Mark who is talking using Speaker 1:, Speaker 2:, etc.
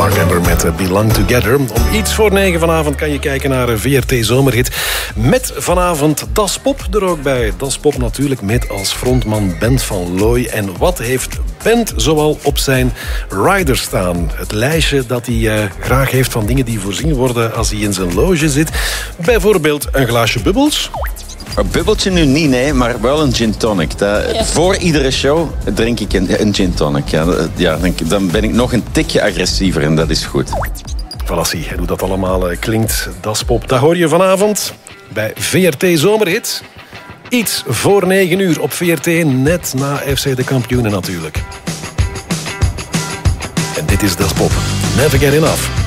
Speaker 1: Mark Amber met Belong Together. Om iets voor 9 vanavond kan je kijken naar VRT Zomerhit. Met vanavond Das Pop er ook bij. Das Pop natuurlijk met als frontman Bent van Looy. En wat heeft Bent zoal op zijn rider staan? Het lijstje dat hij graag heeft van dingen die voorzien worden als hij in zijn loge zit. Bijvoorbeeld een glaasje bubbels.
Speaker 2: Een bubbeltje nu niet, nee, maar wel een gin tonic. Voor iedere show drink ik een gin tonic. Dan ben ik nog een tikje agressiever en dat is goed.
Speaker 1: Voilà, hoe dat allemaal klinkt, Das Pop. Dat hoor je vanavond bij VRT Zomerhit. Iets voor 9 uur op VRT, net na FC de Kampioenen natuurlijk. En dit is Das Pop. Never get enough.